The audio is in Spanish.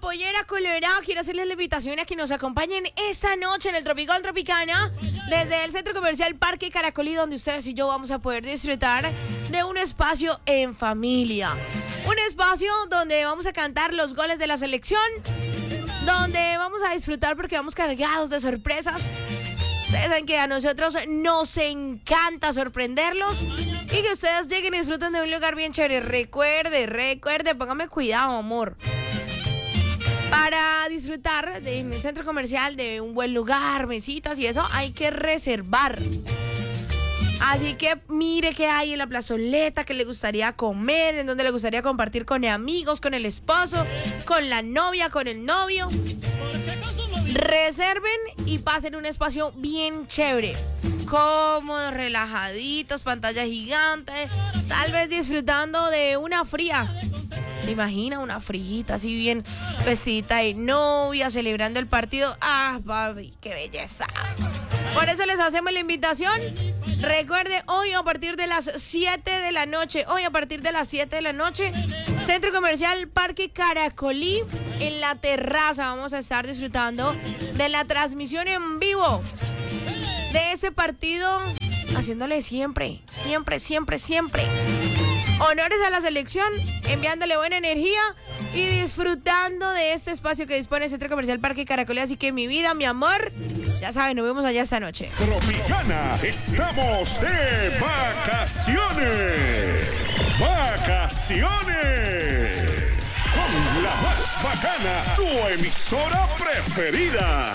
Pollera Colorado, quiero hacerles la invitación a que nos acompañen esta noche en el Tropical Tropicana desde el Centro Comercial Parque Caracolí, donde ustedes y yo vamos a poder disfrutar de un espacio en familia. Un espacio donde vamos a cantar los goles de la selección, donde vamos a disfrutar porque vamos cargados de sorpresas. Ustedes saben que a nosotros nos encanta sorprenderlos y que ustedes lleguen y disfruten de un lugar bien chévere. Recuerde, póngame cuidado, amor. Para disfrutar del centro comercial, de un buen lugar, mesitas y eso, hay que reservar. Así que mire qué hay en la plazoleta, qué le gustaría comer, en dónde le gustaría compartir con amigos, con el esposo, con la novia, con el novio. Reserven y pasen un espacio bien chévere, cómodos, relajaditos, pantalla gigante, tal vez disfrutando de una fría. ¿Se imagina una frillita así bien vestidita de novia, celebrando el partido? ¡Ah, papi, qué belleza! Por eso les hacemos la invitación. Recuerde, hoy a partir de las 7 de la noche, Centro Comercial Parque Caracolí, en la terraza vamos a estar disfrutando de la transmisión en vivo de este partido, haciéndole siempre honores a la selección, enviándole buena energía y disfrutando de este espacio que dispone el Centro Comercial Parque Caracolí. Así que mi vida, mi amor, ya saben, nos vemos allá esta noche. Tropicana, estamos de vacaciones. ¡Vacaciones! Con la más bacana, tu emisora preferida.